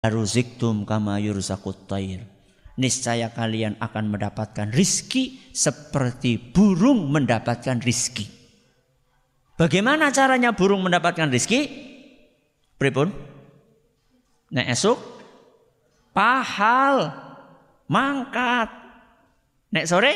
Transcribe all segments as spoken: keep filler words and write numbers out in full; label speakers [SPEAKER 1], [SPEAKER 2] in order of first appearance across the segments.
[SPEAKER 1] Ruziktum kama yurzaqut thair. Niscaya kalian akan mendapatkan rizki seperti burung mendapatkan rizki. Bagaimana caranya burung mendapatkan rizki? Pripun? Nek esuk pahal mangkat. Nek sore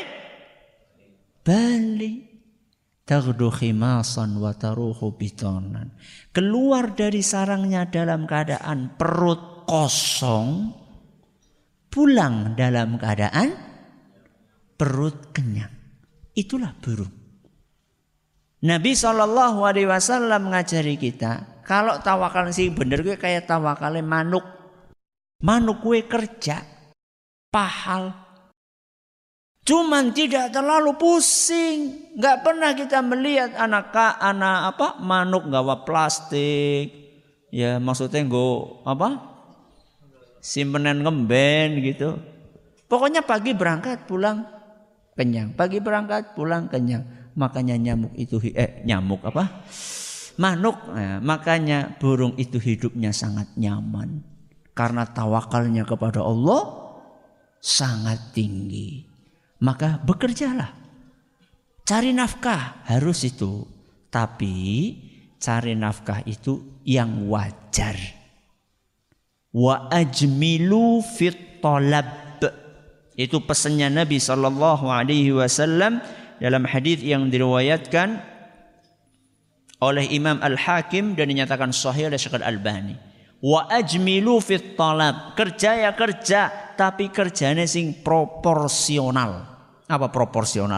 [SPEAKER 1] bali. Taghdu khimasan wa taruhu bitonan. Keluar dari sarangnya dalam keadaan perut kosong, pulang dalam keadaan perut kenyang. Itulah burung. Nabi shallallahu alaihi wasallam mengajari kita, kalau tawakal sih bener gue kayak tawakalnya manuk. Manuk gue kerja, pahal. Cuman tidak terlalu pusing. Gak pernah kita melihat anak anak apa manuk gawa plastik. Ya maksudnya nggo apa? Simpenan ngemben gitu. Pokoknya pagi berangkat pulang kenyang. Pagi berangkat pulang kenyang. Makanya nyamuk itu eh nyamuk apa? Manuk. Nah, makanya burung itu hidupnya sangat nyaman. Karena tawakalnya kepada Allah sangat tinggi. Maka bekerjalah. Cari nafkah harus itu. Tapi cari nafkah itu yang wajar. Wa ajmilu fit talab. Itu pesannya Nabi sallallahu alaihi wasallam dalam hadis yang diriwayatkan oleh Imam Al-Hakim dan dinyatakan sahih oleh Syekh Al-Albani. Wa ajmilu fit talab. Kerja ya kerja, tapi kerjanya sing proporsional. Apa proporsional?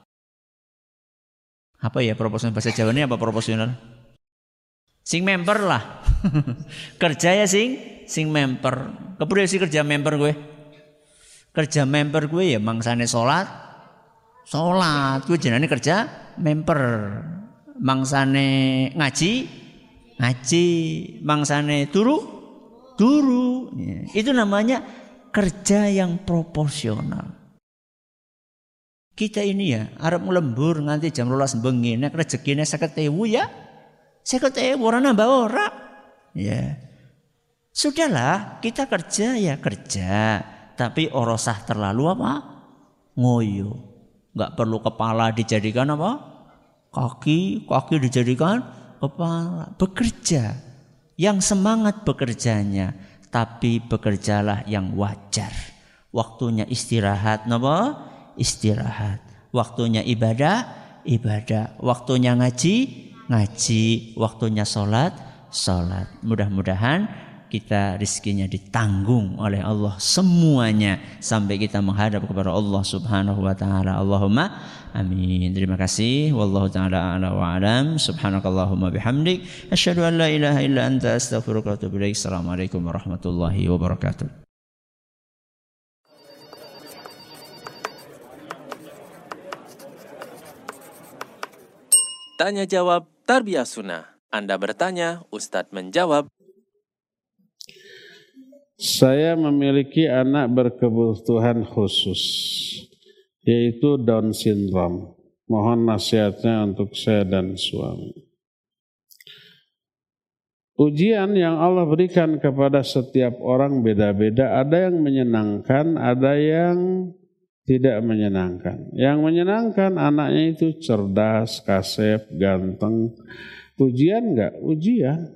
[SPEAKER 1] Apa ya proporsional bahasa Jawa ini apa proporsional? Sing member lah. Kerja ya sing sing member. Kepriye sih kerja member gue? Kerja member gue ya mangsane salat. Salat gue jenenge kerja member. Mangsane ngaji, ngaji, mangsane turu, turu. Ya, itu namanya kerja yang proporsional. Kita ini ya arep nglembur nganti jam rolas bengi nek rezekine seket ewu ya seket ewu ora nambah ora. Ya. Sudahlah, kita kerja ya kerja, tapi ora usah terlalu apa? Ngoyo. Enggak perlu kepala dijadikan apa? Kaki, kaki dijadikan kepala. Bekerja yang semangat bekerjanya, tapi bekerjalah yang wajar. Waktunya istirahat napa? Istirahat. Waktunya ibadah, ibadah. Waktunya ngaji, ngaji. Waktunya sholat, sholat. Mudah-mudahan kita rizkinya ditanggung oleh Allah semuanya sampai kita menghadap kepada Allah Subhanahu wa taala. Allahumma amin. Terima kasih. Wallahu taala a'la wa alam. Subhanakallahumma bihamdik asyhadu an la ilaha illa anta astaghfiruka wa atubu ilaik. Assalamualaikum warahmatullahi wabarakatuh.
[SPEAKER 2] Tanya jawab Tarbiyah Sunnah. Anda bertanya, Ustadz menjawab.
[SPEAKER 3] Saya memiliki anak berkebutuhan khusus, yaitu Down syndrome. Mohon nasihatnya untuk saya dan suami. Ujian yang Allah berikan kepada setiap orang beda-beda. Ada yang menyenangkan, ada yang tidak menyenangkan. Yang menyenangkan anaknya itu cerdas, kasep, ganteng. Ujian enggak? Ujian.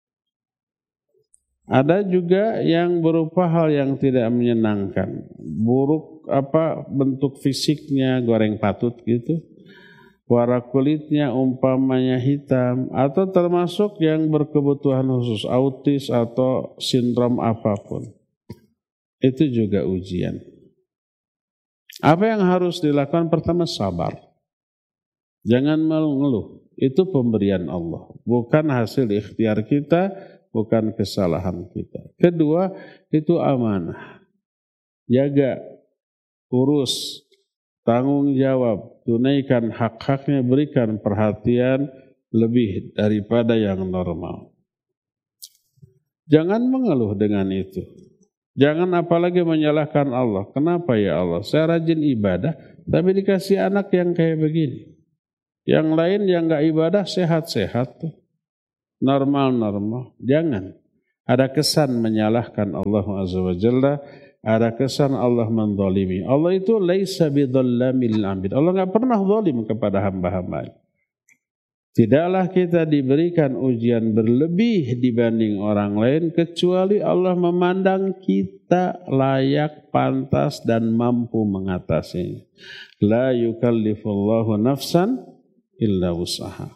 [SPEAKER 3] Ada juga yang berupa hal yang tidak menyenangkan. Buruk apa bentuk fisiknya, goreng patut gitu. Warna kulitnya umpamanya hitam. Atau termasuk yang berkebutuhan khusus, autis atau sindrom apapun. Itu juga ujian. Apa yang harus dilakukan? Pertama, sabar. Jangan mengeluh. Itu pemberian Allah. Bukan hasil ikhtiar kita, bukan kesalahan kita. Kedua, itu amanah. Jaga, urus, tanggung jawab, tunaikan hak-haknya, berikan perhatian lebih daripada yang normal. Jangan mengeluh dengan itu. Jangan apalagi menyalahkan Allah. Kenapa ya Allah? Saya rajin ibadah, tapi dikasih anak yang kayak begini. Yang lain yang gak ibadah sehat-sehat tuh. Normal-normal. Jangan. ada kesan menyalahkan Allah Azza wa Jalla, ada kesan Allah menzalimi. Allah itu laisa bidzalamil abid. Allah enggak pernah zalim kepada hamba-hambanya. Tidaklah kita diberikan ujian berlebih dibanding orang lain kecuali Allah memandang kita layak, pantas dan mampu mengatasinya. La yukallifullahu nafsan illa wus'aha.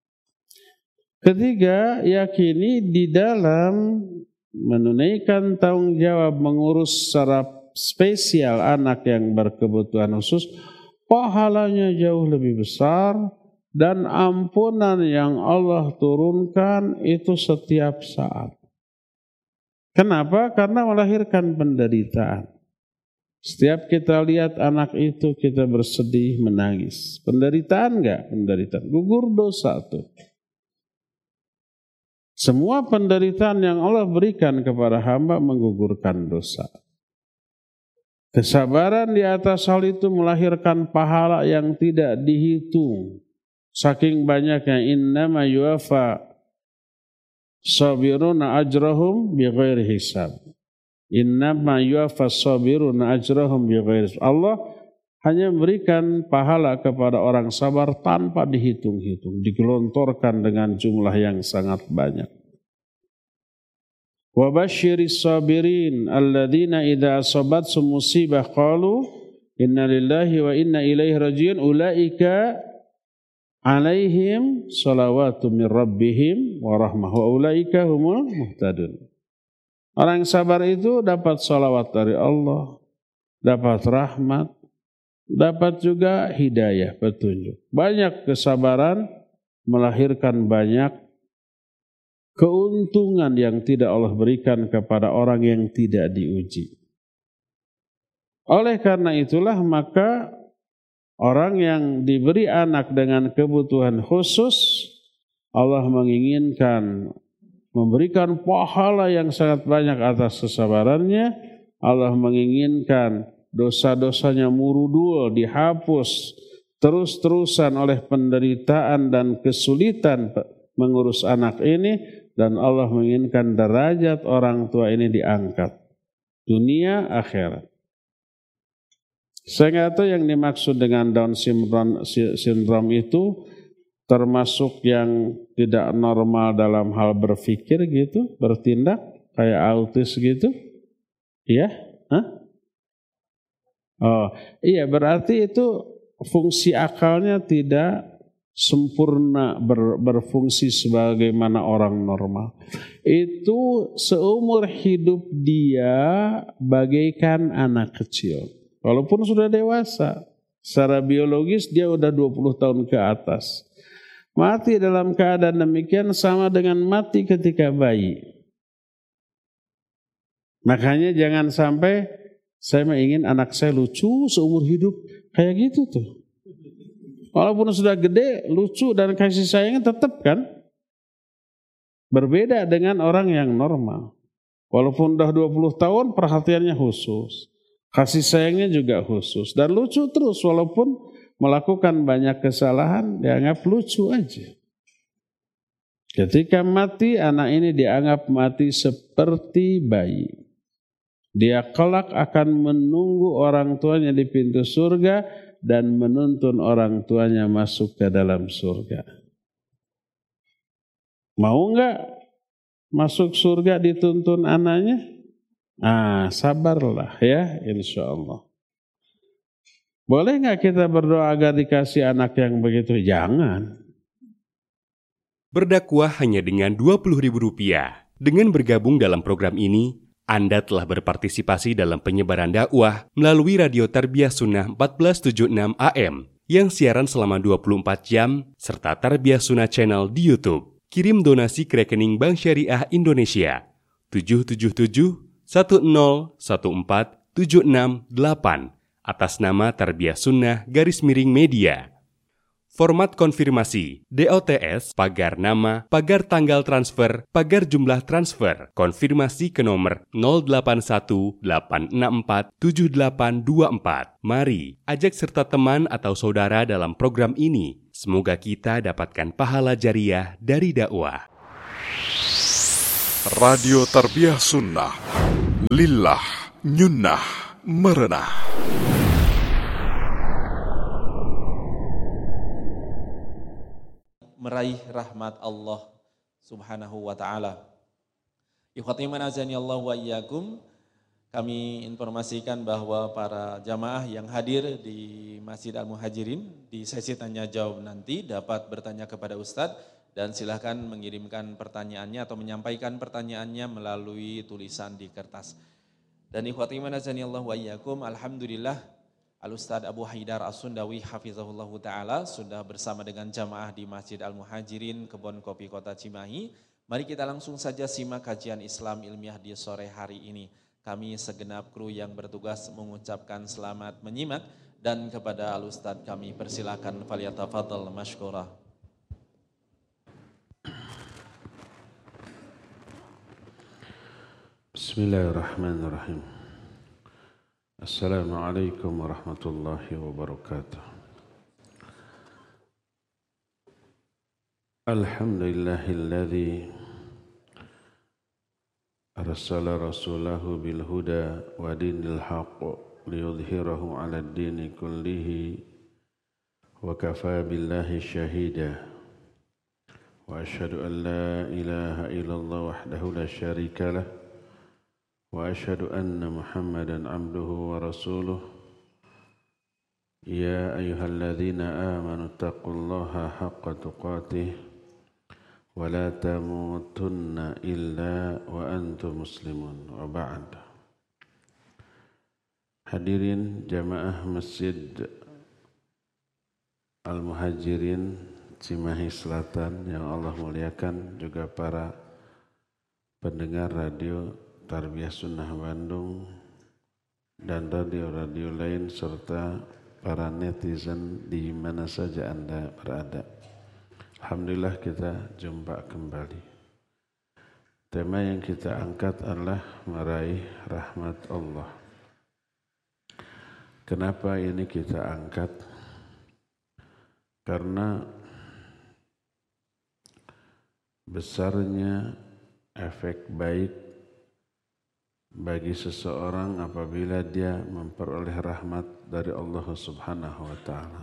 [SPEAKER 3] Ketiga, yakini di dalam menunaikan tanggung jawab mengurus secara spesial anak yang berkebutuhan khusus, pahalanya jauh lebih besar dan ampunan yang Allah turunkan itu setiap saat. Kenapa? Karena melahirkan penderitaan. Setiap kita lihat anak itu kita bersedih, menangis. Penderitaan enggak? Penderitaan. Gugur dosa tuh. Semua penderitaan yang Allah berikan kepada hamba menggugurkan dosa. Kesabaran di atas hal itu melahirkan pahala yang tidak dihitung. Saking banyaknya, innama yuwafa sabiruna ajrahum bighairi hisab. Innama yuwafa sabiruna ajrahum bighairi hisab. Allah hanya memberikan pahala kepada orang sabar tanpa dihitung-hitung, digelontorkan dengan jumlah yang sangat banyak. Wa basyiris sabirin alladzina idza asabathum musibah qalu inna lillahi wa inna ilaihi raji'un ulaika alaihim salawatu min rabbihim wa rahmah wa ulaika humul muhtadun. Orang yang sabar itu dapat salawat dari Allah, dapat rahmat, dapat juga hidayah, petunjuk. Banyak kesabaran melahirkan banyak keuntungan yang tidak Allah berikan kepada orang yang tidak diuji. Oleh karena itulah maka orang yang diberi anak dengan kebutuhan khusus, Allah menginginkan memberikan pahala yang sangat banyak atas kesabarannya. Allah menginginkan dosa-dosanya murudul, dihapus terus-terusan oleh penderitaan dan kesulitan mengurus anak ini, dan Allah menginginkan derajat orang tua ini diangkat dunia akhirat. Saya nggak tahu yang dimaksud dengan Down syndrome itu termasuk yang tidak normal dalam hal berpikir gitu, bertindak kayak autis gitu, iya? Hah? Oh, iya berarti itu fungsi akalnya tidak sempurna ber, berfungsi sebagaimana orang normal. Itu seumur hidup dia bagaikan anak kecil. Walaupun sudah dewasa, secara biologis dia udah dua puluh tahun ke atas. Mati dalam keadaan demikian sama dengan mati ketika bayi. Makanya jangan sampai saya ingin anak saya lucu seumur hidup. Kayak gitu tuh. Walaupun sudah gede, lucu dan kasih sayangnya tetap kan. Berbeda dengan orang yang normal. Walaupun udah dua puluh tahun, perhatiannya khusus. Kasih sayangnya juga khusus. Dan lucu terus walaupun melakukan banyak kesalahan, dianggap lucu aja. Ketika mati, anak ini dianggap mati seperti bayi. Dia kelak akan menunggu orang tuanya di pintu surga dan menuntun orang tuanya masuk ke dalam surga. Mau enggak masuk surga dituntun anaknya? Ah, sabarlah ya, insya Allah. Boleh enggak kita berdoa agar dikasih anak yang begitu? Jangan.
[SPEAKER 4] Berdakwah hanya dengan dua puluh ribu rupiah. Dengan bergabung dalam program ini, Anda telah berpartisipasi dalam penyebaran dakwah melalui Radio Tarbiyah Sunnah empat belas tujuh puluh enam A M yang siaran selama dua puluh empat jam serta Tarbiyah Sunnah Channel di YouTube. Kirim donasi ke rekening Bank Syariah Indonesia tujuh tujuh tujuh satu nol satu empat tujuh enam delapan atas nama Tarbiyah Sunnah garis miring media. Format konfirmasi, D O T S, pagar nama, pagar tanggal transfer, pagar jumlah transfer, konfirmasi ke nomor nol delapan satu delapan enam empat tujuh delapan dua empat. Mari, ajak serta teman atau saudara dalam program ini. Semoga kita dapatkan pahala jariah dari dakwah.
[SPEAKER 5] Radio Tarbiyah Sunnah, lillah, nyunnah, merenah.
[SPEAKER 2] Meraih rahmat Allah Subhanahu wa taala. Ikhwati man azani Allah wa iyyakum, kami informasikan bahwa para jamaah yang hadir di Masjid Al-Muhajirin di sesi tanya jawab nanti dapat bertanya kepada Ustadz dan silahkan mengirimkan pertanyaannya atau menyampaikan pertanyaannya melalui tulisan di kertas. Dan ikhwati man azani Allah wa iyyakum, alhamdulillah Al-Ustadz Abu Haidar As-Sundawi hafizahullahu ta'ala sudah bersama dengan jamaah di Masjid Al-Muhajirin Kebon Kopi Kota Cimahi. Mari kita langsung saja simak kajian Islam ilmiah di sore hari ini. Kami segenap kru yang bertugas mengucapkan selamat menyimak dan kepada Al-Ustadz kami persilakan falyatafadhal mashkura.
[SPEAKER 3] Bismillahirrahmanirrahim. Assalamualaikum warahmatullahi wabarakatuh. Alhamdulillahilladzi arsala rasulahu bil huda wa dinil haqq liyudhhirahu 'alad dini kullihi wa kafa billahi shahida. Wa asyhadu an la ilaha illallah wahdahu la syarika lah. Wa asyhadu anna Muhammadan abduhu wa rasuluh. Ya ayyuhalladzina amanu taqullaha haqqa tuqatih wa la tamutunna illa wa antum muslimun. Wa ba'd. Hadirin jamaah Masjid Al-Muhajirin Cimahi Selatan yang Allah muliakan, juga para pendengar radio Tarbiyah Sunnah Bandung dan radio-radio lain serta para netizen di mana saja Anda berada. Alhamdulillah kita jumpa kembali. Tema yang kita angkat adalah meraih rahmat Allah. Kenapa ini kita angkat? Karena besarnya efek baik bagi seseorang apabila dia memperoleh rahmat dari Allah Subhanahu wa taala.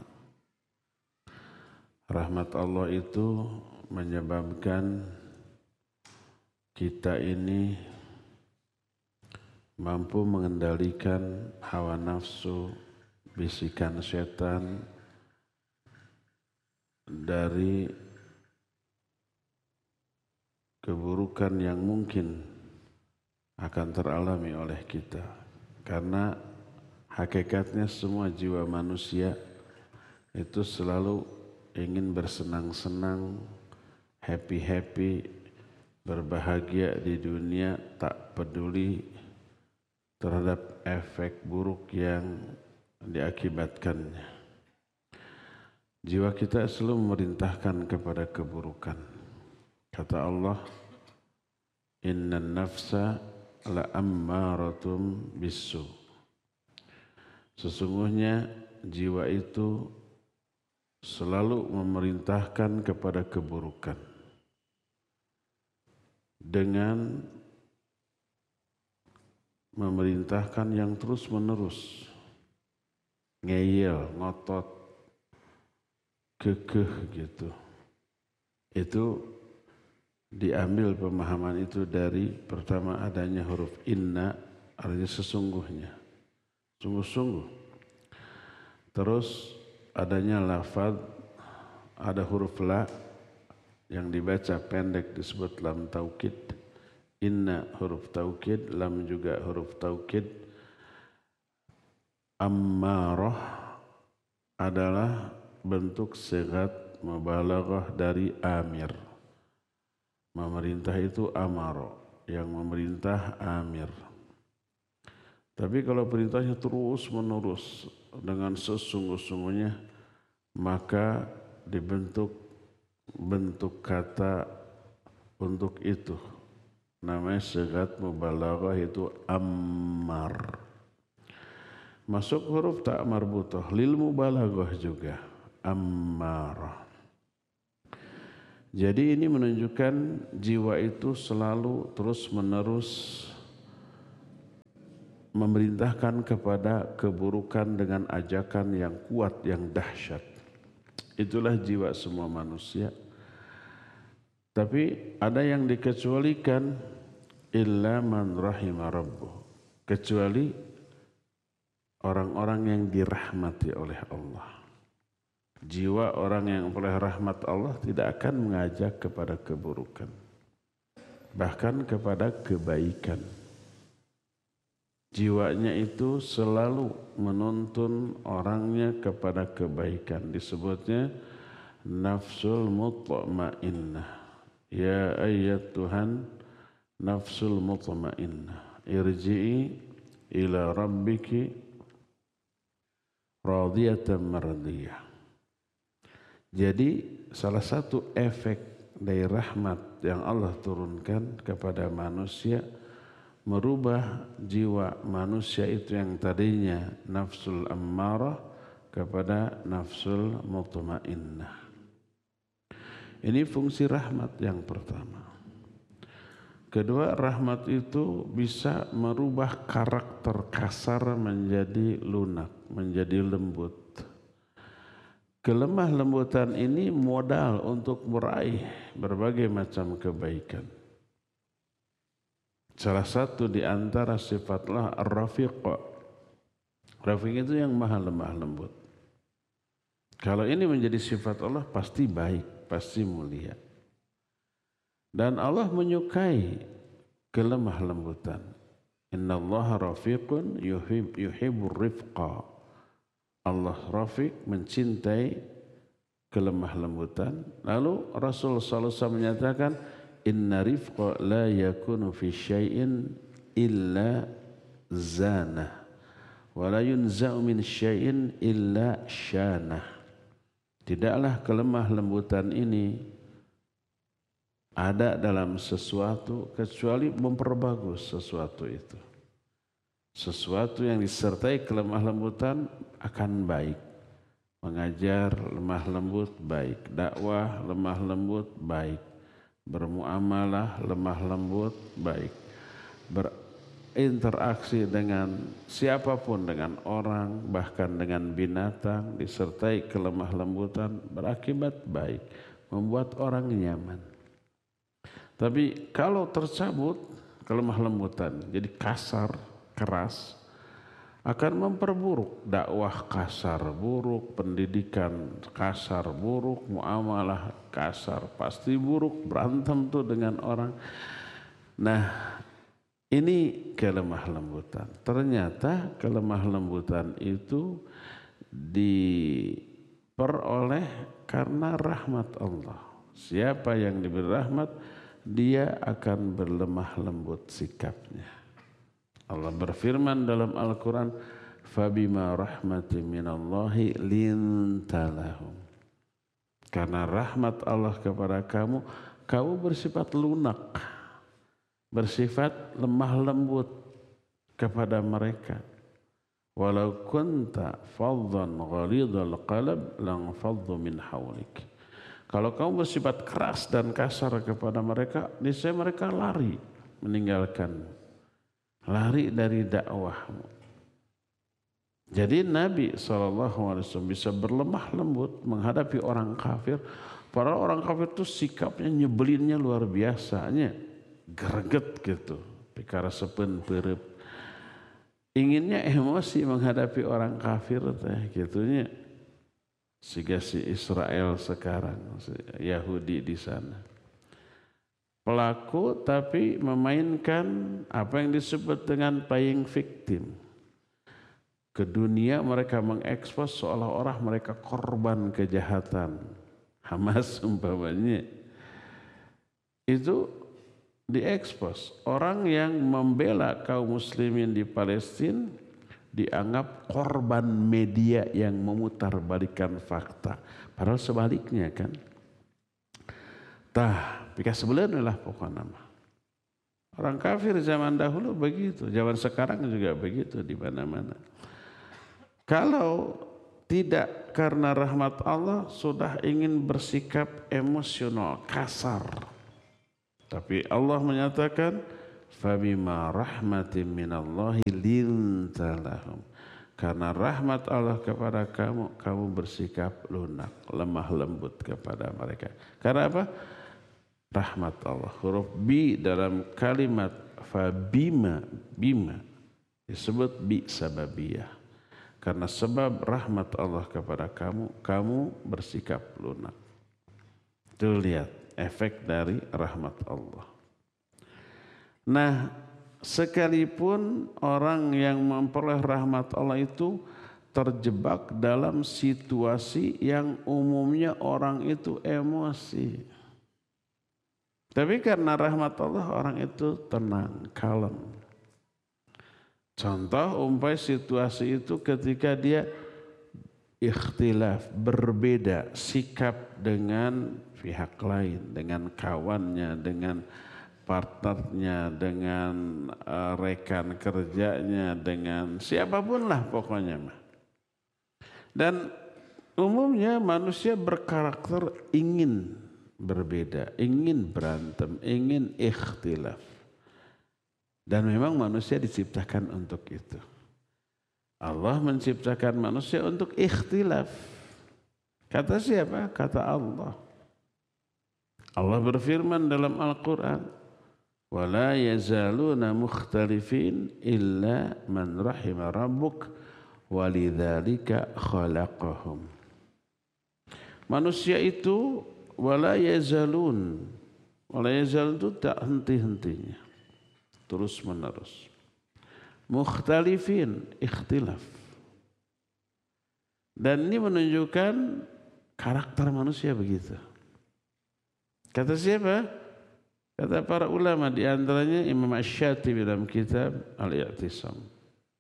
[SPEAKER 3] Rahmat Allah itu menyebabkan kita ini mampu mengendalikan hawa nafsu, bisikan setan dari keburukan yang mungkin akan teralami oleh kita. Karena hakikatnya semua jiwa manusia itu selalu ingin bersenang-senang, happy-happy, berbahagia di dunia, tak peduli terhadap efek buruk yang diakibatkannya. Jiwa kita selalu memerintahkan kepada keburukan. Kata Allah, innan nafsa la ammaratum bisu. Sesungguhnya jiwa itu selalu memerintahkan kepada keburukan dengan memerintahkan yang terus menerus, ngeyel, ngotot, kekeh gitu. Itu diambil pemahaman itu dari pertama adanya huruf inna, artinya sesungguhnya, sungguh-sungguh. Terus adanya lafaz, ada huruf la yang dibaca pendek disebut lam taukid. Inna huruf taukid, lam juga huruf taukid. Ammarah adalah bentuk sigat mubalaghah dari amir. Memerintah itu amaro, yang memerintah amir. Tapi kalau perintahnya terus menerus dengan sesungguh-sungguhnya, maka dibentuk bentuk kata untuk itu. Namanya sigat mubalaghah itu ammar. Masuk huruf ta marbutah lil mubalaghah juga ammarah. Jadi ini menunjukkan jiwa itu selalu terus-menerus memerintahkan kepada keburukan dengan ajakan yang kuat, yang dahsyat. Itulah jiwa semua manusia. Tapi ada yang dikecualikan, illa man rahima rabbuh, kecuali orang-orang yang dirahmati oleh Allah. Jiwa orang yang oleh rahmat Allah tidak akan mengajak kepada keburukan, bahkan kepada kebaikan. Jiwanya itu selalu menuntun orangnya kepada kebaikan. Disebutnya nafsul mutmainnah. Ya ayyatuhan nafsul mutmainnah, irji'i ila rabbiki radiyatan mardiyah. Jadi salah satu efek dari rahmat yang Allah turunkan kepada manusia, merubah jiwa manusia itu yang tadinya nafsul ammarah kepada nafsul mutmainnah. Ini fungsi rahmat yang pertama. Kedua, rahmat itu bisa merubah karakter kasar menjadi lunak, menjadi lembut. Kelemah lembutan ini modal untuk meraih berbagai macam kebaikan. Salah satu di antara sifatlah ar-rafiq. Rafiq itu yang maha lemah lembut. Kalau ini menjadi sifat Allah, pasti baik, pasti mulia. Dan Allah menyukai kelemah lembutan. Innallaha rafiqun yuhib yuhibbur rifqa. Allah rafiq, mencintai kelemah lembutan. Lalu Rasul sallallahu alaihi wasallam menyatakan, inna rifqa la yakunu fi syai'in illa zanah wa la yunza'u min syai'in illa syanah. Tidaklah kelemah lembutan ini ada dalam sesuatu kecuali memperbagus sesuatu itu. Sesuatu yang disertai kelemah lembutan akan baik. Mengajar lemah lembut baik, dakwah lemah lembut baik, bermuamalah lemah lembut baik, berinteraksi dengan siapapun, dengan orang, bahkan dengan binatang, disertai kelemah lembutan berakibat baik, membuat orang nyaman. Tapi kalau tercabut kelemah lembutan, jadi kasar, keras, akan memperburuk. Dakwah kasar buruk, pendidikan kasar buruk, muamalah kasar pasti buruk, berantem tuh dengan orang. Nah, ini kelemah lembutan. Ternyata kelemah lembutan itu diperoleh karena rahmat Allah. Siapa yang diberi rahmat, dia akan berlemah lembut sikapnya. Allah berfirman dalam Al-Quran, فَبِمَا رَحْمَةٍ مِّنَ اللَّهِ لِنْتَ لَهُمْ. Karena rahmat Allah kepada kamu, kamu bersifat lunak, bersifat lemah lembut kepada mereka. Walau kunta faddan ghalidhal qalb lanfaddu min hawlik. Kalau kamu bersifat keras dan kasar kepada mereka, niscaya mereka lari meninggalkanmu, lari dari dakwahmu. Jadi Nabi shallallahu alaihi wasallam bisa berlemah lembut menghadapi orang kafir. Para orang kafir itu sikapnya nyebelinnya luar biasanya, greget gitu, pikara sepen perep. Inginnya emosi menghadapi orang kafir teh gitunya. Siga si Israel sekarang, si Yahudi di sana. Pelaku tapi memainkan apa yang disebut dengan playing victim. Ke dunia mereka mengekspos seolah-olah mereka korban kejahatan Hamas umpamanya. Itu diekspos. Orang yang membela kaum muslimin di Palestina dianggap korban media yang memutarbalikkan fakta. Padahal sebaliknya kan. Tah, pika sebelum lah pokoknya nama. Orang kafir zaman dahulu begitu, zaman sekarang juga begitu di mana-mana. Kalau tidak karena rahmat Allah sudah ingin bersikap emosional, kasar. Tapi Allah menyatakan, fabima rahmatin minallahi linta lahum. Karena rahmat Allah kepada kamu, kamu bersikap lunak, lemah lembut kepada mereka. Karena apa? Rahmat Allah. Huruf bi dalam kalimat fabima, bima disebut bi sababiyah. Karena sebab rahmat Allah kepada kamu, kamu bersikap lunak. Itu lihat efek dari rahmat Allah. Nah, sekalipun orang yang memperoleh rahmat Allah itu terjebak dalam situasi yang umumnya orang itu emosi. Tapi karena rahmat Allah orang itu tenang, kalem. Contoh umpamanya situasi itu ketika dia ikhtilaf, berbeda sikap dengan pihak lain, dengan kawannya, dengan partnernya, dengan uh, rekan kerjanya, dengan siapapun lah pokoknya mah. Dan umumnya manusia berkarakter ingin berbeda, ingin berantem, ingin ikhtilaf. Dan memang manusia diciptakan untuk itu. Allah menciptakan manusia untuk ikhtilaf. Kata siapa? Kata Allah. Allah berfirman dalam Al-Quran, وَلَا يَزَالُونَ مُخْتَلِفِينَ إِلَّا مَنْ رَحِمَ رَبُّكَ وَلِذَلِكَ خَلَقَهُمْ. Manusia itu وَلَا يَزَالُونَ وَلَا يَزَالُونَ itu tak henti-hentinya, terus menerus. Mukhtalifin, ikhtilaf. Dan ini menunjukkan karakter manusia begitu. Kata siapa? Kata para ulama, di antaranya Imam Asy-Syatibi dalam kitab Al-I'tisam.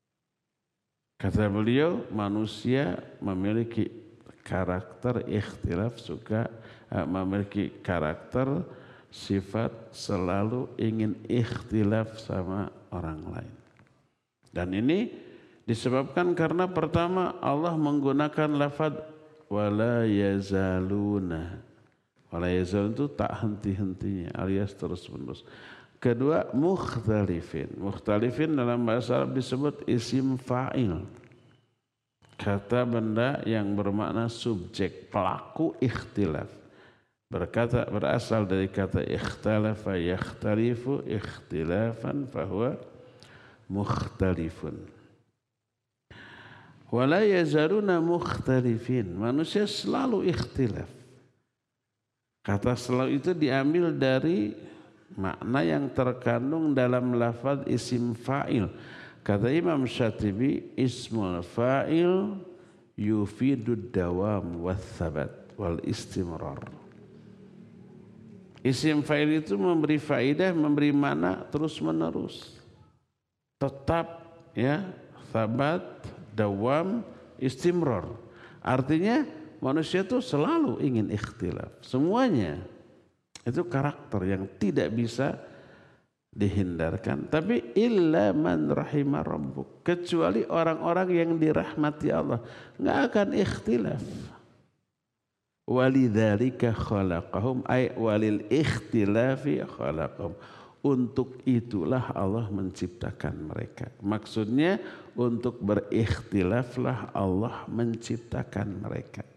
[SPEAKER 3] Kata beliau, manusia memiliki karakter ikhtilaf, suka memiliki karakter sifat selalu ingin ikhtilaf sama orang lain. Dan ini disebabkan karena pertama Allah menggunakan lafaz wala yazaluna. Wala yazalun itu tak henti-hentinya alias terus-menerus. Kedua, mukhtalifin. Mukhtalifin dalam bahasa Arab disebut isim fa'il. Kata benda yang bermakna subjek, pelaku ikhtilaf. Berkata berasal dari kata ikhtalafa yakhtalifu ikhtilafan fahuwa mukhtalifun. Wala yazaluna mukhtalifin. Manusia selalu ikhtilaf. Kata selalu itu diambil dari makna yang terkandung dalam lafaz isim fa'il. Kata Imam Syatibi, ismul fa'il yufidud dawam wath thabat wal istimrar. Isim fa'il itu memberi faidah, memberi makna terus menerus, tetap, ya, thabat, dawam, istimrar. Artinya manusia itu selalu ingin ikhtilaf. Semuanya itu karakter yang tidak bisa dihindarkan. Tapi illa man rahimah rabbuk, kecuali orang-orang yang dirahmati Allah, nggak akan ikhtilaf. Walidzalika khalaqahum ay walil ikhtilafi khalaqahum. Untuk itulah Allah menciptakan mereka. Maksudnya untuk berikhtilaflah Allah menciptakan mereka.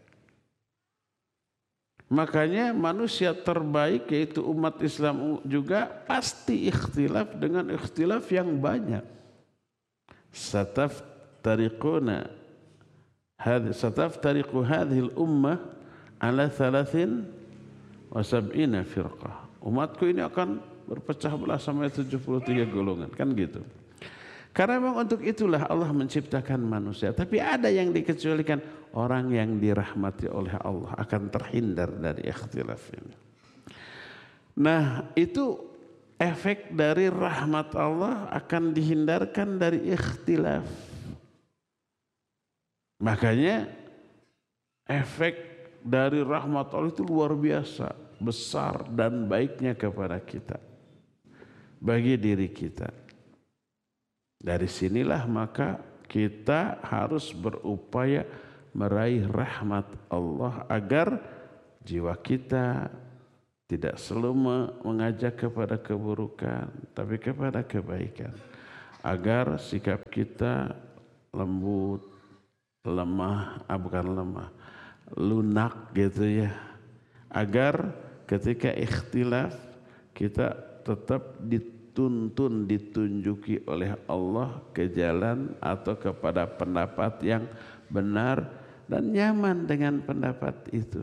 [SPEAKER 3] Makanya manusia terbaik yaitu umat Islam juga pasti ikhtilaf dengan ikhtilaf yang banyak. Sataftariquna hadhi sataftariqu hadhil ummah ala thalathin wa sab'ina firqah. Umatku ini akan berpecah belah sampai tujuh puluh tiga golongan, kan gitu. Karena memang untuk itulah Allah menciptakan manusia. Tapi ada yang dikecualikan, orang yang dirahmati oleh Allah akan terhindar dari ikhtilaf ini. Nah, itu efek dari rahmat Allah akan dihindarkan dari ikhtilaf. Makanya efek dari rahmat Allah itu luar biasa, besar dan baiknya kepada kita, bagi diri kita. Dari sinilah maka kita harus berupaya meraih rahmat Allah agar jiwa kita tidak selalu mengajak kepada keburukan tapi kepada kebaikan, agar sikap kita lembut, lemah, ah bukan lemah, lunak gitu ya, agar ketika ikhtilaf kita tetap dituntun, ditunjuki oleh Allah ke jalan atau kepada pendapat yang benar dan nyaman dengan pendapat itu.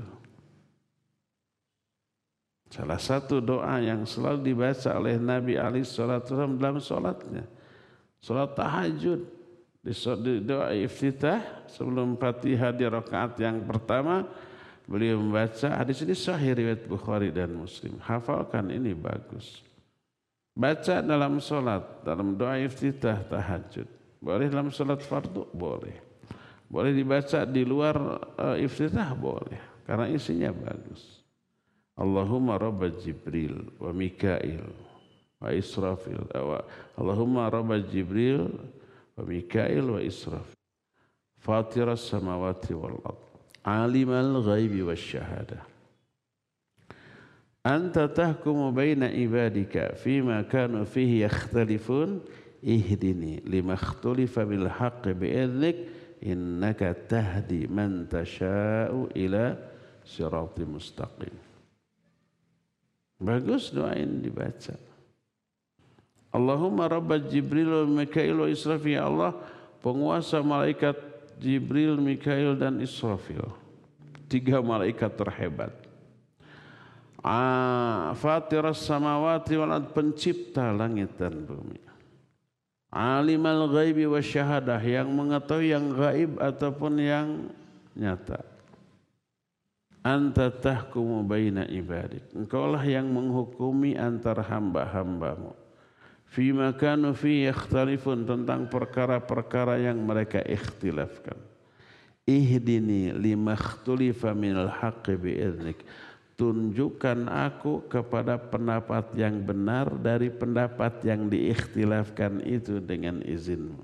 [SPEAKER 3] Salah satu doa yang selalu dibaca oleh Nabi alaihi salatu wasallam dalam salatnya, salat tahajud, di doa iftitah sebelum Fatihah di rakaat yang pertama, beliau membaca, hadis ini sahih riwayat Bukhari dan Muslim. Hafalkan, ini bagus. Baca dalam salat, dalam doa iftitah tahajud. Boleh dalam salat fardu? Boleh. Boleh dibaca di luar uh, iftitah? Boleh. Karena isinya bagus. Allahumma rabba Jibril wa Mikail wa Israfil. Allahumma rabba Jibril wa Mikail wa Israfil. Fatiras samawati wal ard. Alimal ghaibi wasyahadah. Anta tahkumu baina ibadika fima kanu fihi yakhtalifun ihdini lima ikhtulifa bil haqqi bi'idhnik innaka tahdi man tasha'u ila siratim mustaqim. Bagus doa ini dibaca. Allahumma rabba Jibril wa Mikail wa Israfil, ya Allah penguasa malaikat Jibril, Mikail dan Israfil, tiga malaikat terhebat. Ah, Fatiras samawati wal ard, pencipta langit dan bumi. Alimal ghaibi wasyahadah, yang mengetahui yang gaib ataupun yang nyata. Anta tahkumu baina ibadik, engkaulah yang menghukumi antara hamba-hambamu. Fima kanu fi yakhtalifun, tentang perkara-perkara yang mereka ikhtilafkan. Ihdini lima ikhtulifa minal haqqi bi'idhnik, tunjukkan aku kepada pendapat yang benar dari pendapat yang diikhtilafkan itu dengan izinmu.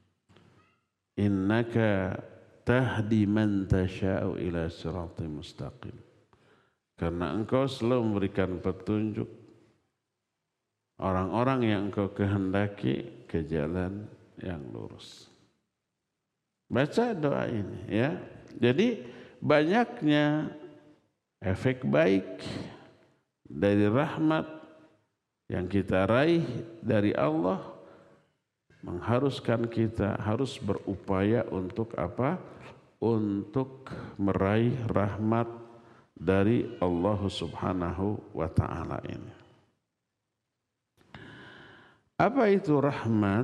[SPEAKER 3] Innaka tahdi man tasha'u ila siratim mustaqim, karena engkau selalu memberikan petunjuk orang-orang yang engkau kehendaki ke jalan yang lurus. Baca doa ini ya. Jadi banyaknya efek baik dari rahmat yang kita raih dari Allah mengharuskan kita harus berupaya untuk apa? Untuk meraih rahmat dari Allah Subhanahu wa ta'ala ini. Apa itu rahmat?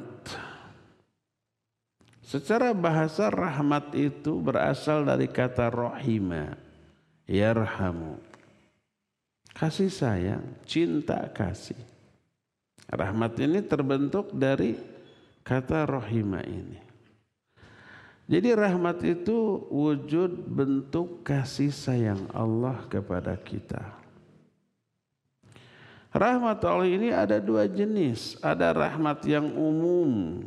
[SPEAKER 3] Secara bahasa rahmat itu berasal dari kata rahima, yarhamu, kasih sayang, cinta kasih. Rahmat ini terbentuk dari kata rahima ini. Jadi rahmat itu wujud bentuk kasih sayang Allah kepada kita. Rahmat Allah ini ada dua jenis. Ada rahmat yang umum,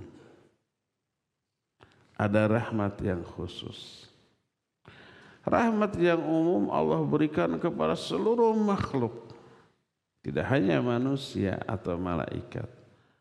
[SPEAKER 3] ada rahmat yang khusus. Rahmat yang umum Allah berikan kepada seluruh makhluk, tidak hanya manusia atau malaikat.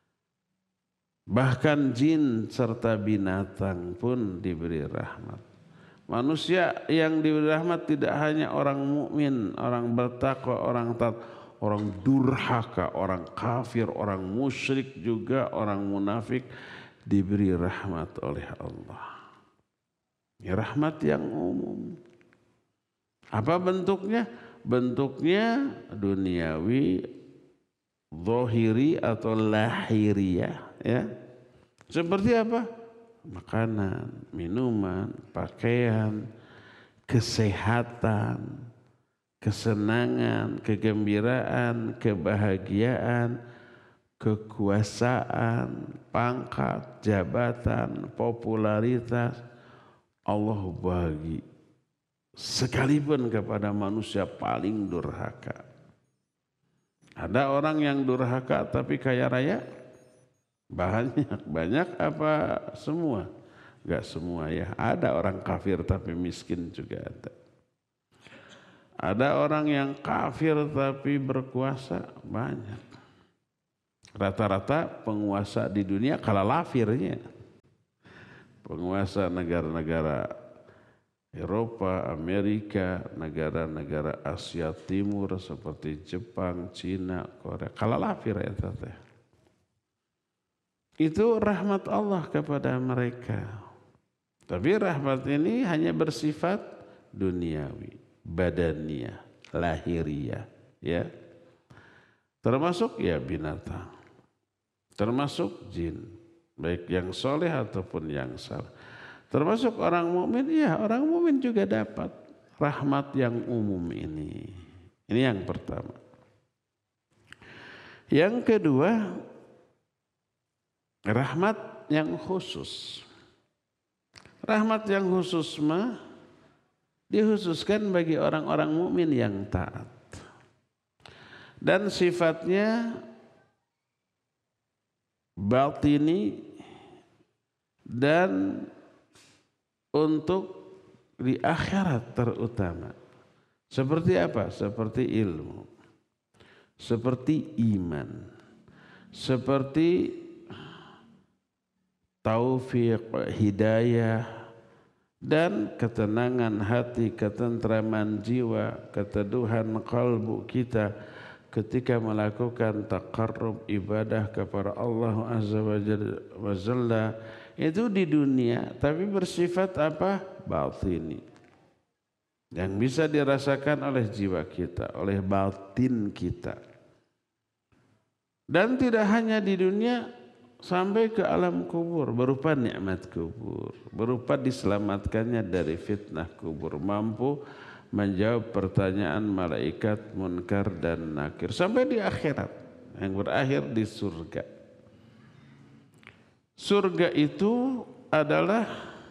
[SPEAKER 3] Bahkan jin serta binatang pun diberi rahmat. Manusia yang diberi rahmat tidak hanya orang mukmin, orang bertakwa, orang taat, orang durhaka, orang kafir, orang musyrik juga, orang munafik diberi rahmat oleh Allah. Ini rahmat yang umum. Apa bentuknya? Bentuknya duniawi, zahiri atau lahiriah, ya. Seperti apa? Makanan, minuman, pakaian, kesehatan, kesenangan, kegembiraan, kebahagiaan, kekuasaan, pangkat, jabatan, popularitas. Allah bagi sekalipun kepada manusia paling durhaka. Ada orang yang durhaka tapi kaya raya? Banyak, banyak apa semua? Enggak semua ya. Ada orang kafir tapi miskin juga ada. Ada orang yang kafir tapi berkuasa, banyak. Rata-rata penguasa di dunia kalah lafirnya. Penguasa negara-negara Eropa, Amerika, negara-negara Asia Timur seperti Jepang, Cina, Korea, kalah lafir ya tete. Itu rahmat Allah kepada mereka. Tapi rahmat ini hanya bersifat duniawi. Badaniyah, lahiriah, ya, termasuk ya binatang, termasuk jin, baik yang soleh ataupun yang salah, termasuk orang mukmin, ya orang mukmin juga dapat rahmat yang umum ini. Ini yang pertama. Yang kedua, rahmat yang khusus. Rahmat yang khusus mah dikhususkan bagi orang-orang mukmin yang taat. Dan sifatnya batini dan untuk di akhirat terutama. Seperti apa? Seperti ilmu, seperti iman, seperti taufik, hidayah, dan ketenangan hati, ketentraman jiwa, keteduhan kalbu kita ketika melakukan taqarrub ibadah kepada Allah Azza wa Jalla itu di dunia, tapi bersifat apa? Batini, yang bisa dirasakan oleh jiwa kita, oleh batin kita. Dan tidak hanya di dunia, sampai ke alam kubur berupa nikmat kubur, berupa diselamatkannya dari fitnah kubur, mampu menjawab pertanyaan malaikat munkar dan nakir, sampai di akhirat yang berakhir di surga. Surga itu adalah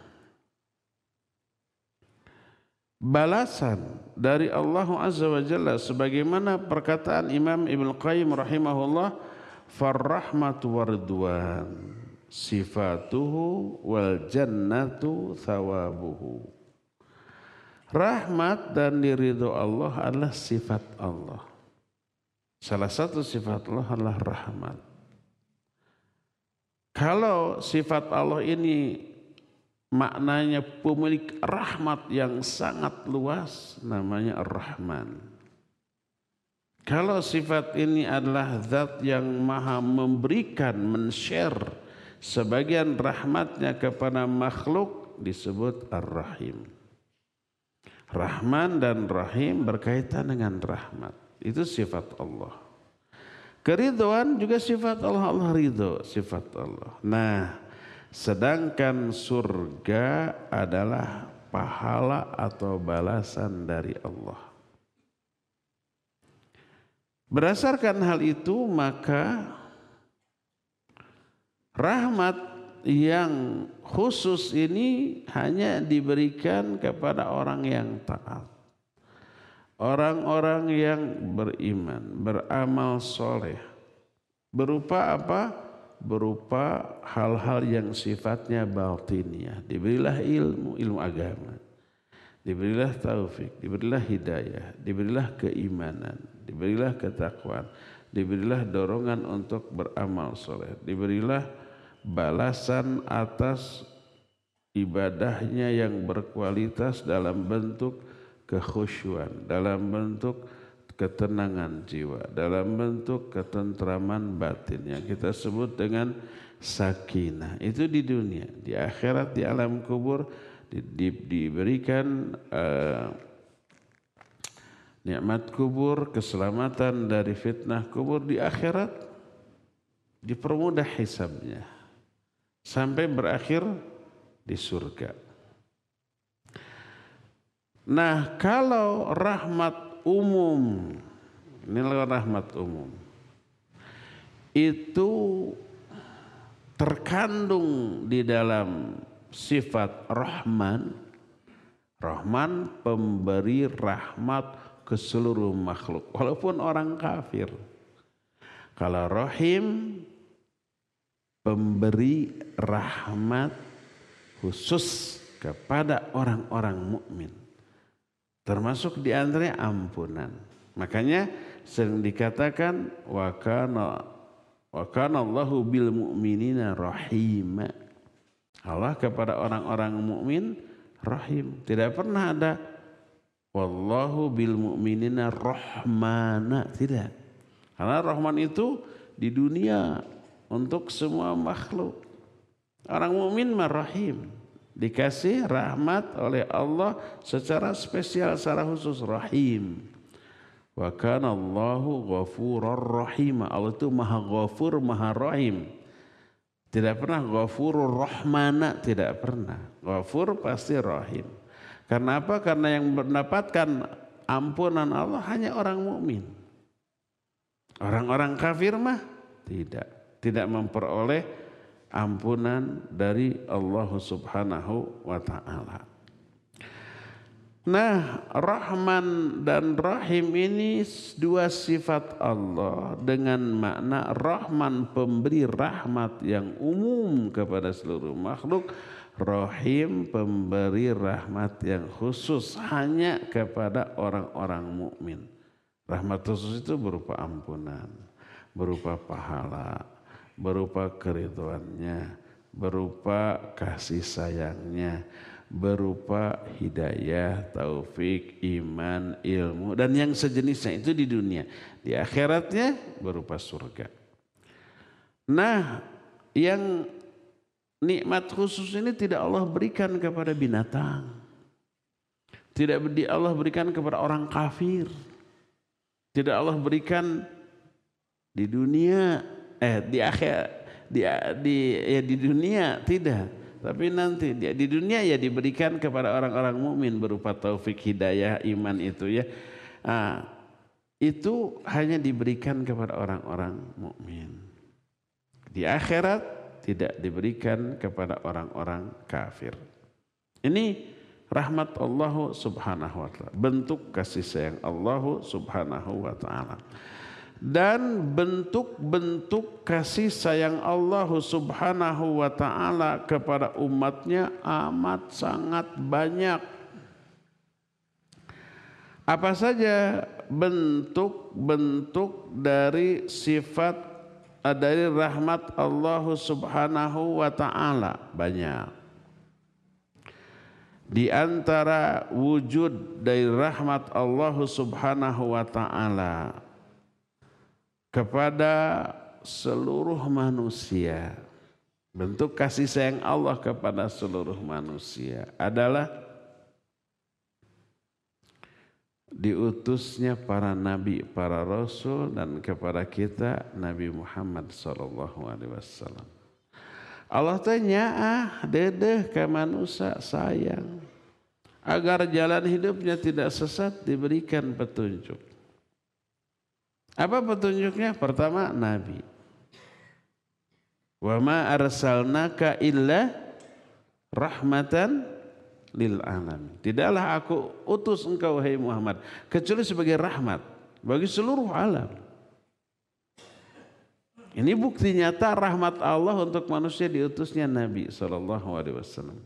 [SPEAKER 3] balasan dari Allah Azza wa Jalla, sebagaimana perkataan Imam Ibnu Qayyim rahimahullah, farrahmatu waridwan sifatuhu wal jannatu thawabuhu. Rahmat dan diridho Allah adalah sifat Allah. Salah satu sifat Allah adalah rahmat. Kalau sifat Allah ini maknanya pemilik rahmat yang sangat luas, namanya Ar-Rahman. Kalau sifat ini adalah zat yang maha memberikan, men-share sebagian rahmatnya kepada makhluk, disebut Ar-Rahim. Rahman dan Rahim berkaitan dengan rahmat. Itu sifat Allah. Keridhaan juga sifat Allah, Allah ridho, sifat Allah. Nah, sedangkan surga adalah pahala atau balasan dari Allah. Berdasarkan hal itu, maka rahmat yang khusus ini hanya diberikan kepada orang yang taat, orang-orang yang beriman, beramal soleh. Berupa apa? Berupa hal-hal yang sifatnya batiniah. Diberilah ilmu, ilmu agama, diberilah taufik, diberilah hidayah, diberilah keimanan, diberilah ketakwaan, diberilah dorongan untuk beramal soleh, diberilah balasan atas ibadahnya yang berkualitas dalam bentuk kekhusyuan, dalam bentuk ketenangan jiwa, dalam bentuk ketentraman batin yang kita sebut dengan sakinah. Itu di dunia. Di akhirat, di alam kubur di, di, diberikan uh, nikmat kubur, keselamatan dari fitnah kubur. Di akhirat dipermudah hisabnya sampai berakhir di surga. Nah, kalau rahmat umum, inilah rahmat umum, itu terkandung di dalam sifat Rahman. Rahman pemberi rahmat ke seluruh makhluk, walaupun orang kafir. Kalau Rahim pemberi rahmat khusus kepada orang-orang mukmin. Termasuk di antaranya ampunan. Makanya sering dikatakan wa kana wa kana Allahu bil mu'minina rahima. Allah kepada orang-orang mukmin rahim. Tidak pernah ada wallahu bil mu'minina rahmana, tidak. Karena rahman itu di dunia untuk semua makhluk. Orang mukmin marrahim, dikasih rahmat oleh Allah secara spesial, secara khusus, rahim. Wa kana Allahu ghafurur rahim. Allah itu maha ghafur, maha rahim. Tidak pernah ghafurur rahmana, tidak pernah. Ghafur pasti rahim. Karena apa? Karena yang mendapatkan ampunan Allah hanya orang mukmin. Orang-orang kafir mah tidak, tidak memperoleh ampunan dari Allah Subhanahu wa ta'ala. Nah, Rahman dan Rahim ini dua sifat Allah dengan makna Rahman pemberi rahmat yang umum kepada seluruh makhluk, Rahim pemberi rahmat yang khusus hanya kepada orang-orang mukmin. Rahmat khusus itu berupa ampunan, berupa pahala, berupa keriduannya, berupa kasih sayangnya, berupa hidayah, taufik, iman, ilmu, dan yang sejenisnya itu di dunia. Di akhiratnya berupa surga. Nah, yang nikmat khusus ini tidak Allah berikan kepada binatang. Tidak Allah berikan kepada orang kafir. Tidak Allah berikan di dunia. Eh di akhir di di ya di dunia tidak, tapi nanti di, di dunia ya diberikan kepada orang-orang mukmin berupa taufik, hidayah, iman itu ya. Nah, itu hanya diberikan kepada orang-orang mukmin. Di akhirat tidak diberikan kepada orang-orang kafir. Ini rahmat Allah Subhanahu wa taala, bentuk kasih sayang Allah Subhanahu wa taala. Dan bentuk-bentuk kasih sayang Allah Subhanahu wa ta'ala kepada umatnya amat sangat banyak. Apa saja bentuk-bentuk dari sifat dari rahmat Allah Subhanahu wa ta'ala? Banyak. Di antara wujud dari rahmat Allah Subhanahu wa ta'ala kepada seluruh manusia, bentuk kasih sayang Allah kepada seluruh manusia adalah diutusnya para nabi, para rasul, dan kepada kita Nabi Muhammad sallallahu alaihi wasallam. Allah tanya ah dedeh ke manusia sayang agar jalan hidupnya tidak sesat, diberikan petunjuk. Apa petunjuknya? Pertama, Nabi. Wa ma arsalnaka illa rahmatan lil alamin. Tidaklah aku utus engkau hai Muhammad kecuali sebagai rahmat bagi seluruh alam. Ini bukti nyata rahmat Allah untuk manusia diutusnya Nabi sallallahu alaihi wasallam.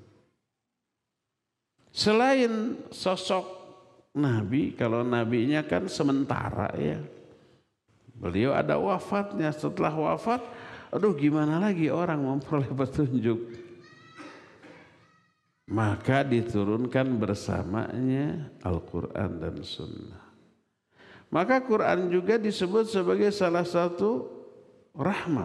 [SPEAKER 3] Selain sosok Nabi, kalau nabinya kan sementara ya. Beliau ada wafatnya, setelah wafat, aduh gimana lagi orang memperoleh petunjuk. Maka diturunkan bersamanya Al-Quran dan Sunnah. Maka Quran juga disebut sebagai salah satu rahmat.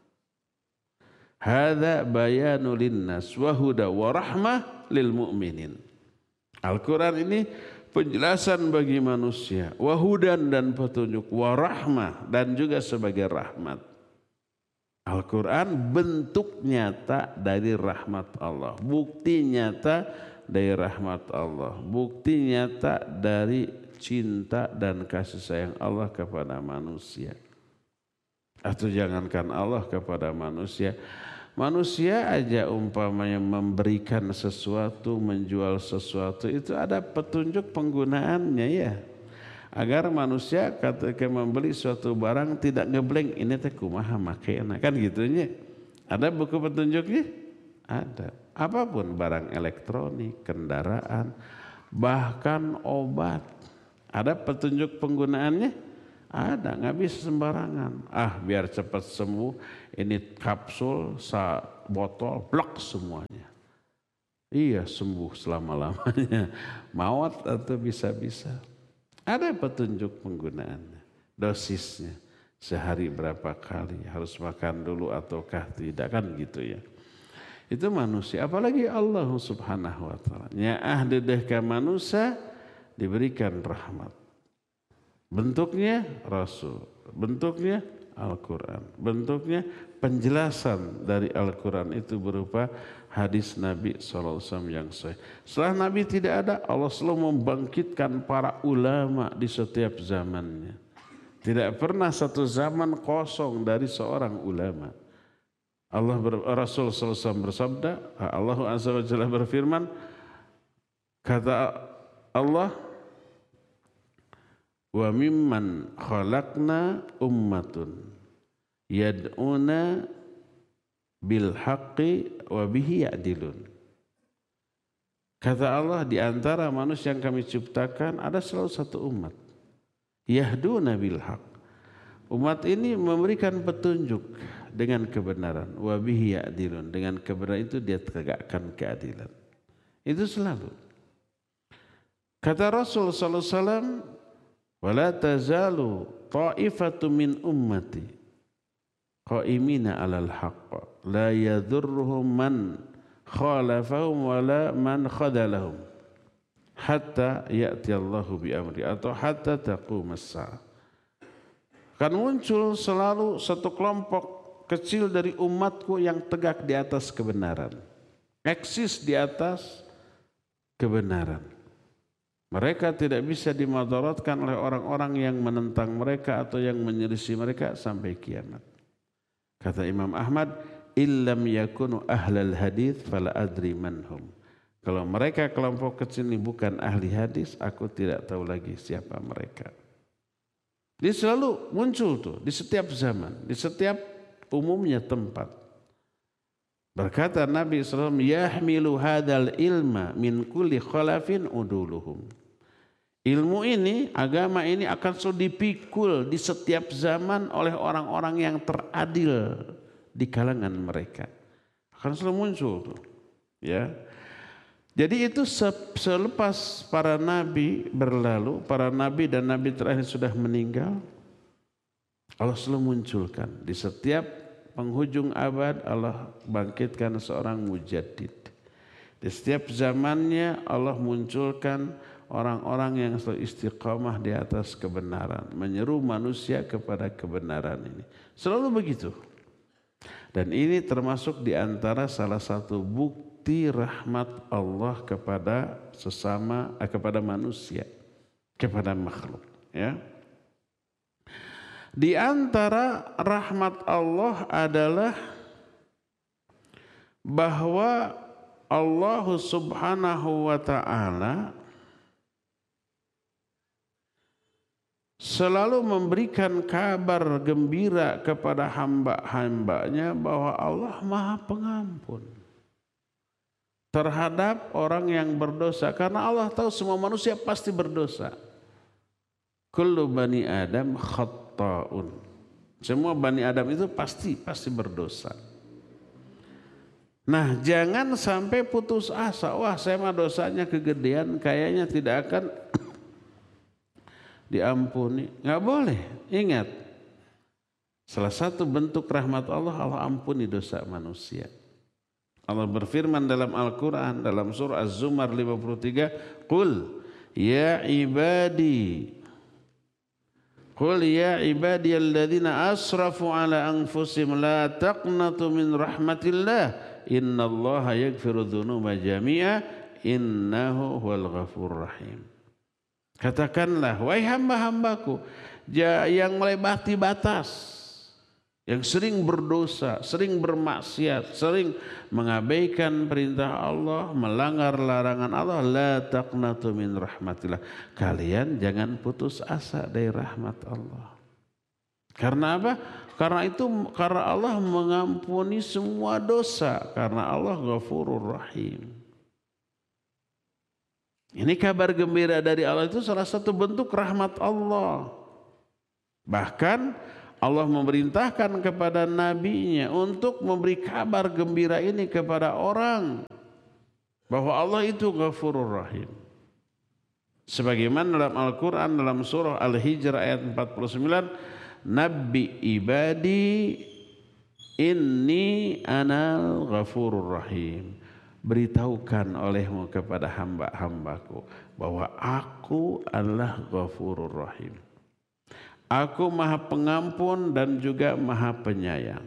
[SPEAKER 3] Hadza bayanu linnas wa huda wa rahmah lil mu'minin. Al-Quran ini penjelasan bagi manusia, wahudan dan petunjuk, warahmah dan juga sebagai rahmat. Al-Quran bentuk nyata dari rahmat Allah, bukti nyata dari rahmat Allah, bukti nyata dari cinta dan kasih sayang Allah kepada manusia. Atau jangankan Allah kepada manusia, manusia aja umpamanya memberikan sesuatu, menjual sesuatu, itu ada petunjuk penggunaannya ya. Agar manusia ketika membeli suatu barang tidak ngebleng, ini teh kumaha makeana, kan gitunya. Ada buku petunjuknya? Ada. apapun barang elektronik, kendaraan, bahkan obat. Ada petunjuk penggunaannya? Ada, nggak bisa sembarangan. Ah, biar cepat sembuh, ini kapsul, sa botol, blok semuanya. Iya, sembuh selama-lamanya. Maut atau bisa-bisa. Ada petunjuk penggunaannya, dosisnya. Sehari berapa kali, harus makan dulu ataukah tidak, kan gitu ya. Itu manusia, apalagi Allah subhanahu wa ta'ala. Nyaah dedehka manusia diberikan rahmat. Bentuknya Rasul, bentuknya Al-Quran, bentuknya penjelasan dari Al-Quran itu berupa hadis Nabi shallallahu alaihi wasallam yang sahih. Setelah Nabi tidak ada, Allah selalu membangkitkan para ulama di setiap zamannya. Tidak pernah satu zaman kosong dari seorang ulama. Allah ber, Rasul shallallahu alaihi wasallam bersabda, Allah azza wa jalla berfirman, kata Allah, wa mimman khalaqna ummatun yad'una bil haqqi wa bihi ya'dilun. Kata Allah, di antara manusia yang kami ciptakan ada selalu satu umat, yahduna bil haqq. Umat ini memberikan petunjuk dengan kebenaran, wa bihi ya'dilun, dengan kebenaran itu dia tegakkan keadilan. Itu selalu. Kata Rasul sallallahu alaihi wasallam, wala tazalu ta'ifatu min ummati qa'imina 'alal haqq la yadhurruhum man khalafahum wala man khadalahum hatta ya'ti Allahu bi amri, atau hatta taqumas sa'a. Akan muncul selalu satu kelompok kecil dari umatku yang tegak di atas kebenaran, eksis di atas kebenaran. Mereka tidak bisa dimadaratkan oleh orang-orang yang menentang mereka atau yang menyelisih mereka sampai kiamat. Kata Imam Ahmad, illam yakunu ahlal hadits fala adri manhum. Kalau mereka kelompok kecil ini bukan ahli hadis, aku tidak tahu lagi siapa mereka. Dia selalu muncul tuh di setiap zaman, di setiap umumnya tempat. Berkata Nabi shallallahu alaihi wasallam, yahmilu hadal ilma min kulli khalafin uduluhum. Ilmu ini, agama ini akan selalu dipikul di setiap zaman oleh orang-orang yang teradil di kalangan mereka. Akan selalu muncul tuh. Ya. Jadi itu selepas para nabi berlalu, para nabi dan nabi terakhir sudah meninggal, Allah selalu munculkan di setiap penghujung abad. Allah bangkitkan seorang mujaddid. Di setiap zamannya Allah munculkan orang-orang yang selalu istiqamah di atas kebenaran, menyeru manusia kepada kebenaran ini. Selalu begitu. Dan ini termasuk di antara salah satu bukti rahmat Allah kepada sesama, eh, kepada manusia, kepada makhluk. Ya. Di antara rahmat Allah adalah bahwa Allah subhanahu wa ta'ala selalu memberikan kabar gembira kepada hamba-hambanya bahwa Allah Maha Pengampun terhadap orang yang berdosa. Karena Allah tahu semua manusia pasti berdosa. Kullu bani Adam khatta'un. Semua bani Adam itu pasti pasti berdosa. Nah, jangan sampai putus asa. Wah, saya mah dosanya kegedean, kayaknya tidak akan diampuni. Nggak boleh. Ingat, salah satu bentuk rahmat Allah, Allah ampuni dosa manusia. Allah berfirman dalam Al-Quran, dalam surah Az-Zumar lima puluh tiga, Qul ya ibadi, Qul ya ibadiyalladzina asrafu ala anfusihim la taqnatu min rahmatillah innallaha yaghfiru dzunuba jami'a innahu huwal ghafurur rahim. Katakanlah, wahai hamba-hambaku yang melewati batas, yang sering berdosa, sering bermaksiat, sering mengabaikan perintah Allah, melanggar larangan Allah, la taqnatu min rahmatillah. Kalian jangan putus asa dari rahmat Allah. Karena apa? Karena itu karena Allah mengampuni semua dosa, karena Allah Ghafurur Rahim. Ini kabar gembira dari Allah itu salah satu bentuk rahmat Allah. Bahkan Allah memerintahkan kepada nabinya untuk memberi kabar gembira ini kepada orang, bahwa Allah itu Ghafurur Rahim. Sebagaimana dalam Al-Quran dalam surah Al-Hijr ayat empat puluh sembilan, Nabi ibadi inni anal Ghafurur Rahim. Beritahukan olehmu kepada hamba-hambaku bahwa aku adalah Ghafurur Rahim. Aku maha pengampun dan juga maha penyayang.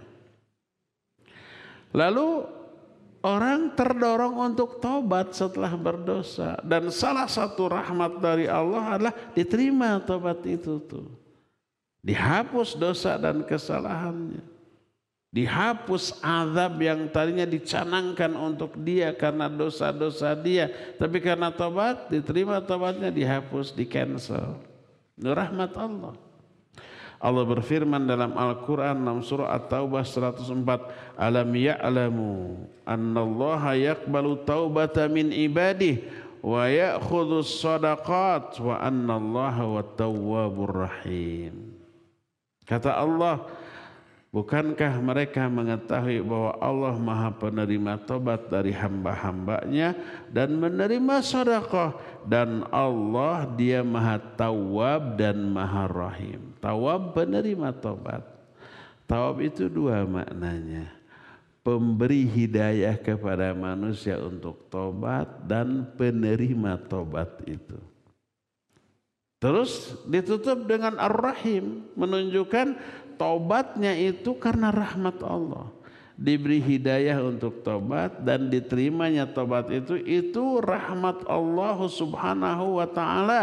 [SPEAKER 3] Lalu orang terdorong untuk tobat setelah berdosa. Dan salah satu rahmat dari Allah adalah diterima tobat itu tuh. Dihapus dosa dan kesalahannya. Dihapus azab yang tadinya dicanangkan untuk dia karena dosa-dosa dia. Tapi karena tobat, diterima tobatnya, dihapus, di cancel. Itu rahmat Allah. Allah berfirman dalam Al-Quran dalam surah At-Taubah seratus empat, Alam ya'lamu annallaha yaqbalu taubata min ibadih wa ya'khudus sadaqat wa annallaha wa tawwabur rahim. Kata Allah, bukankah mereka mengetahui bahwa Allah maha penerima tobat dari hamba-hambanya dan menerima sedekah, dan Allah dia maha tawab dan maha rahim. Tawab penerima tobat. Tawab itu dua maknanya. Pemberi hidayah kepada manusia untuk tobat dan penerima tobat itu. Terus ditutup dengan Ar-Rahim, menunjukkan tobatnya itu karena rahmat Allah. Diberi hidayah untuk tobat dan diterimanya tobat itu, itu rahmat Allah subhanahu wa ta'ala.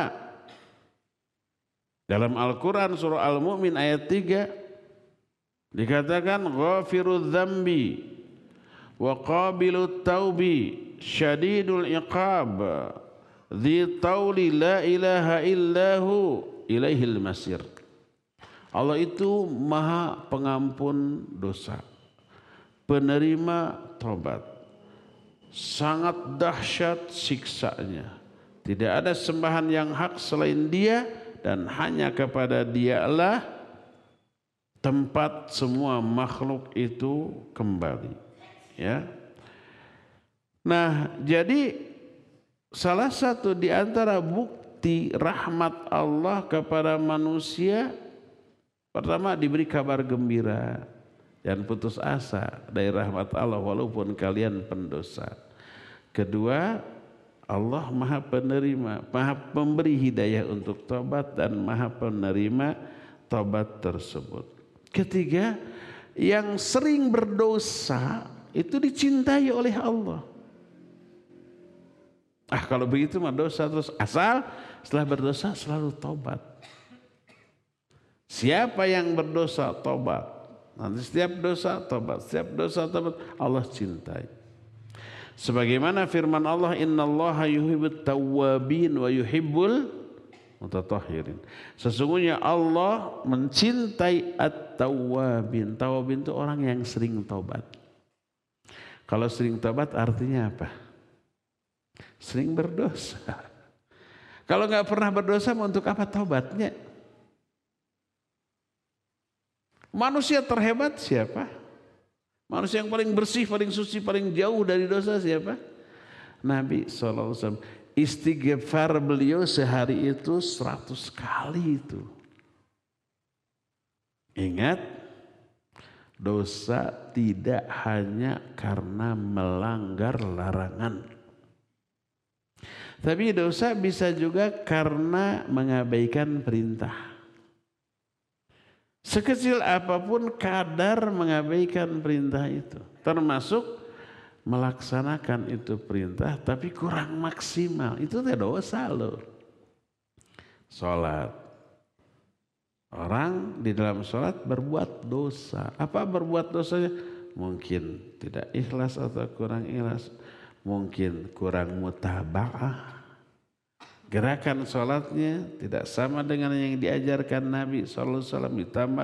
[SPEAKER 3] Dalam Al-Quran surah Al-Mu'min ayat tiga dikatakan ghafirudz dzambi wa qabilut taubi syadidul iqab dzi tauli la ilaha illahu ilaihil masir. Allah itu maha pengampun dosa, penerima tobat, sangat dahsyat siksanya. Tidak ada sembahan yang hak selain dia, dan hanya kepada dialah tempat semua makhluk itu kembali. Ya. Nah, jadi salah satu di antara bukti rahmat Allah kepada manusia, pertama diberi kabar gembira dan putus asa dari rahmat Allah walaupun kalian pendosa. Kedua, Allah maha penerima, maha pemberi hidayah untuk tobat dan maha penerima tobat tersebut. Ketiga, yang sering berdosa itu dicintai oleh Allah. Ah, kalau begitu mah dosa terus, asal setelah berdosa selalu tobat. Siapa yang berdosa tobat, nanti setiap dosa tobat, setiap dosa tobat, Allah cintai. Sebagaimana firman Allah, innallaha yuhibbut tawwabin wa yuhibbul mutatahhirin. Sesungguhnya Allah mencintai at-tawwabin. Tawwabin itu orang yang sering tobat. Kalau sering tobat artinya apa? Sering berdosa. Kalau nggak pernah berdosa, untuk apa tobatnya? Manusia terhebat siapa? Manusia yang paling bersih, paling suci, paling jauh dari dosa siapa? Nabi shallallahu alaihi wasallam. Istighfar beliau sehari itu seratus kali itu. Ingat, dosa tidak hanya karena melanggar larangan, tapi dosa bisa juga karena mengabaikan perintah. Sekecil apapun kadar mengabaikan perintah itu, termasuk melaksanakan itu perintah tapi kurang maksimal, itu tidak dosa loh. Sholat, orang di dalam sholat berbuat dosa. Apa berbuat dosanya? Mungkin tidak ikhlas atau kurang ikhlas, mungkin kurang mutaba'ah, gerakan sholatnya tidak sama dengan yang diajarkan Nabi shallallahu alaihi wasallam, ditambah